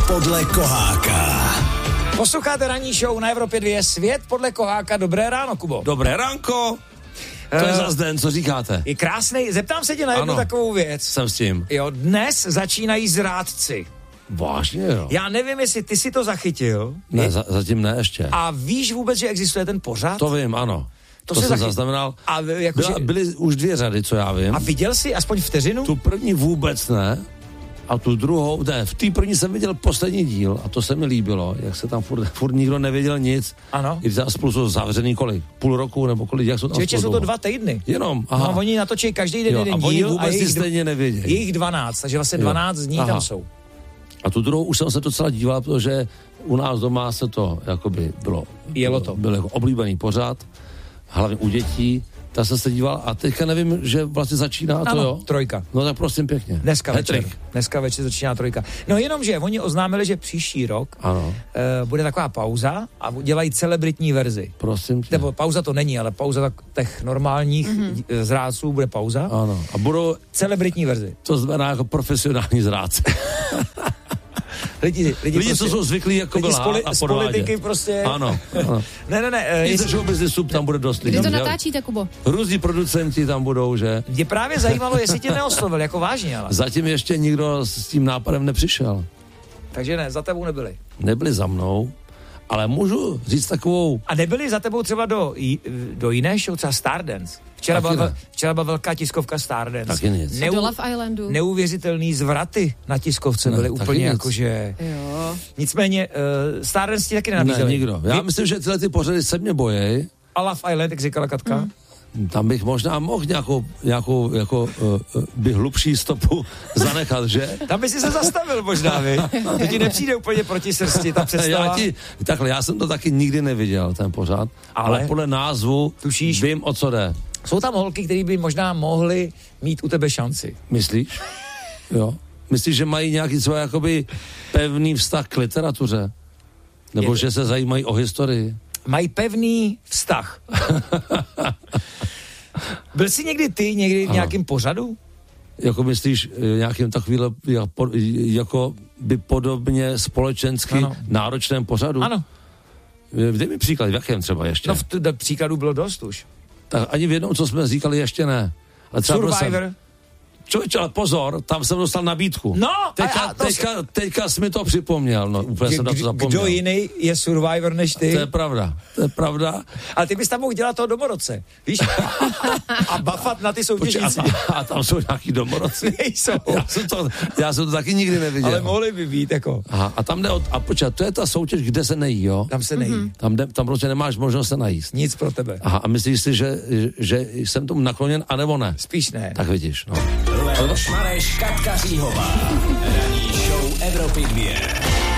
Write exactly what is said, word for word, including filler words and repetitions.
podle Koháka. Posloucháte ranní show na Evropě dva, Svět podle Koháka. Dobré ráno, Kubo. Dobré ránko. To je zas den, co říkáte? Je krásný. Zeptám se tě na jednu ano, takovou věc. Jsem s tím. Jo, dnes začínají zrádci. Vážně, jo. Já nevím, jestli ty si to zachytil. Ne, za, zatím ne ještě. A víš vůbec, že existuje ten pořad? To vím, ano. To, to jsem zachy... zaznamenal. A jako, Byla, že... Byly už dvě řady, co já vím. A viděl jsi aspoň vteřinu? Tu první vůbec ne. A tu druhou, ne, v té první jsem viděl poslední díl a to se mi líbilo, jak se tam furt, furt nikdo nevěděl nic. Ano. I tam spolu jsou zavřený kolik? Půl roku nebo kolik? Jak jsou tam Čeče, jsou to dva týdny. Jenom, aha. No, oni natočí každý den jo, jeden a díl. Oni vůbec a jejich, stejně nevědějí. Jejich dvanáct, takže vlastně dvanáct jo. dní aha. tam jsou. A tu druhou už jsem se docela díval, protože u nás doma se to jakoby bylo, Jelo to. Byl jako oblíbený pořad, hlavně u dětí. Tak jsem se díval a teďka nevím, že vlastně začíná to, ano, jo? Trojka. No tak prosím pěkně. Dneska Hetrik. večer. Dneska večer začíná trojka. No jenom, že oni oznámili, že příští rok ano. Uh, bude taková pauza a dělají celebritní verzi. Prosím tě. Nebo pauza to není, ale pauza tak těch normálních mm-hmm. zrádců bude pauza. Ano. A budou... Celebritní verzi. To znamená jako profesionální zrádce. Lidi, lidi, lidi prostě, co jsou zvyklí jako lidi byla poli- a z podvádět. politiky prostě. Ano, ano. ne, ne, ne. I ze show businessu tam bude dost lidí. Kdy to natáčíte, Kubo? Různí producenti tam budou, že? Mě právě zajímalo, jestli tě neoslovil, jako vážně, ale. Zatím ještě nikdo s tím nápadem nepřišel. Takže ne, za tebou nebyli. Nebyli za mnou, ale můžu říct takovou... A nebyli za tebou třeba do, do jiné show, třeba Stardance? Včera byla, včera byla velká tiskovka Stardance. Taky nic. Neu, do Love Islandu. Neuvěřitelný zvraty na tiskovce ne, byly úplně jakože... Jo. Nicméně uh, Stardance ti taky nenabízeli. Ne, nikdo. Já myslím, že tyhle ty pořady se mě bojí. A Love Island, jak říkala Katka? Hmm. Tam bych možná mohl nějakou, nějakou jako, uh, by hlubší stopu zanechat, že? Tam by si se zastavil možná, vy. To ti nepřijde úplně proti srsti, ta představa. Já ti, takhle, já jsem to taky nikdy neviděl, ten pořad, ale, ale podle názvu tušíš, vím, o co jde. Jsou tam holky, které by možná mohly mít u tebe šanci. Myslíš? Jo. Myslíš, že mají nějaký svůj jakoby pevný vztah k literatuře? Nebo že se zajímají o historii? Mají pevný vztah. Byl jsi někdy ty někdy v nějakém pořadu? Jako myslíš nějakým takovým jako by podobně společensky ano. náročném pořadu? Ano. Dej mi příklad, v jakém třeba ještě? No v t- příkladů bylo dost už. Tak ani v jednom, co jsme říkali, ještě ne. Ale Survivor. Jsem... Člověče, ale pozor, tam jsem dostal nabídku. No, teďka, a, a to teďka, teďka jsi mi to připomněl, no, úplně K- jsem na to zapomněl. Kdo jiný je Survivor než ty? To je pravda, to je pravda. Ale ty bys tam mohl dělat toho domorodce, víš? A bafat na ty soutěžníci. A, a tam jsou nějaký domorodci? Nejsou. Já jsem, to, já jsem to taky nikdy neviděl. Ale mohli by být, jako. Aha, a tam jde od, a počkat, to je ta soutěž, kde se nejí, jo? Tam se nejí. Mm-hmm. Tam, jde, tam prostě nemáš možnost se najíst. Nic pro tebe. Aha, a myslíš si, že, že jsem tomu nakloněn, anebo ne? Spíš ne. Tak vidíš, no. Šmareš, Katka Říhová. Ranní show Evropy dva.